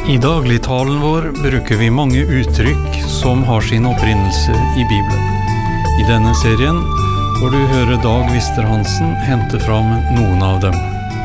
I dagligtalen vår bruker vi mange uttrykk som har sin opprinnelse i Bibelen. I denne serien får du høre Dag Wister-Hansen hente fram noen av dem.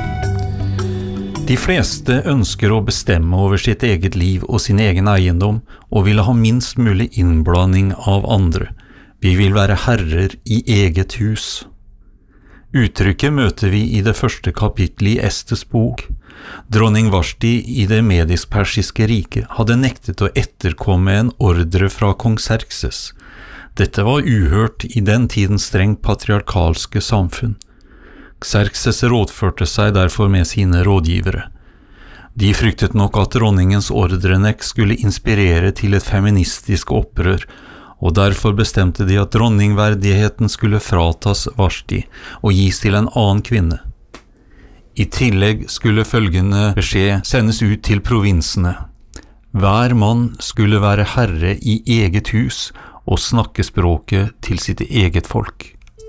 De fleste ønsker å bestemme over sitt eget liv og sin egen eiendom, og vil ha minst mulig innblanding av andre. Vi vil være herrer i eget hus. Uttrykket møter vi i det første kapittelet i Estes bok. Dronning Vashti i det medisk-persiske riket hadde nektet å etterkomme en ordre fra kong Xerxes. Dette var uhørt i den tidens strengt patriarkalske samfunn. Xerxes rådførte seg derfor med sine rådgivere. De fryktet nok at dronningens ordrenek skulle inspirere til et feministisk opprør, og derfor bestemte de at dronningverdigheten skulle fratas Vashti og gis til en annen kvinne. I tillegg skulle følgende beskjed sendes ut til provinsene. Hver mann skulle være herre i eget hus og snakke språket til sitt eget folk.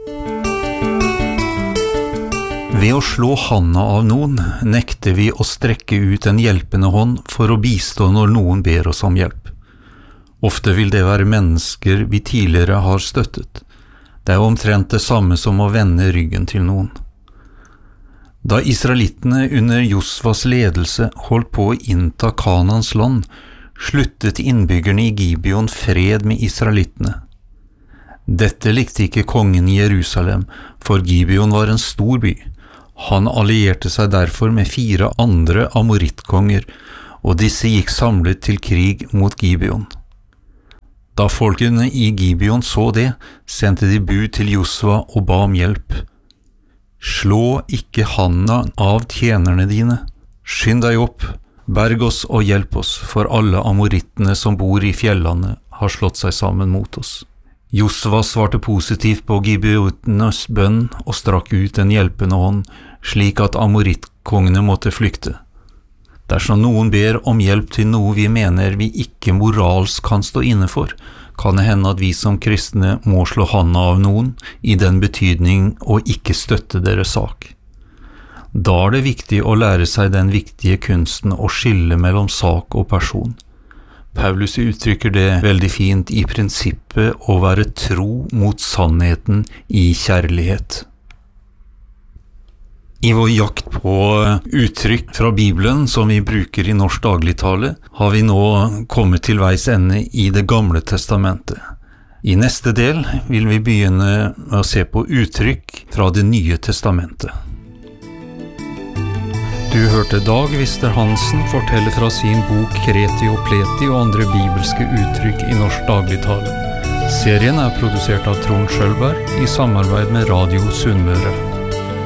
Ved å slå handa av noen nekter vi å strekke ut en hjelpende hånd for å bistå når noen ber oss om hjelp. Ofte vil det være mennesker vi tidligere har støttet. Det er omtrent det samme som å vende ryggen til noen. Da israelittene under Josvas ledelse holdt på å innta Kanans land, sluttet innbyggerne i Gibeon fred med israelittene. Dette likte ikke kongen i Jerusalem, for Gibeon var en stor by. Han allierte seg derfor med 4 andre amorittkonger, og disse gikk samlet til krig mot Gibeon. Da folkene i Gibeon så det, sendte de bud til Josva og ba om hjelp. Slå ikke handa av tjenerne dine. Skynd deg opp, berg oss og hjelp oss, for alle amorittene som bor i fjellene har slått seg sammen mot oss. Josva svarte positivt på gibeotenes bønn og strakk ut en hjelpende hånd, slik at amorittkongene måtte flykte. Dersom noen ber om hjelp til noe vi mener vi ikke moralsk kan stå inne for, kan det hende at vi som kristne må slå handa av noen, i den betydning å ikke støtte deres sak. Da er det viktig å lære seg den viktige kunsten å skille mellom sak og person. Paulus uttrykker det veldig fint i prinsippet å være tro mot sannheten i kjærlighet. I vår jakt på uttrykk fra Bibelen som vi bruker i norsk dagligtale, har vi nå kommet til veis ende i Det gamle testamentet. I neste del vil vi begynne med å se på uttrykk fra Det nye testamentet. Du hørte Dag Wister-Hansen fortelle fra sin bok Kreti og Pleti og andre bibelske uttrykk i norsk dagligtale. Serien er produsert av Trond Schølberg i samarbeid med Radio Sunnmøre.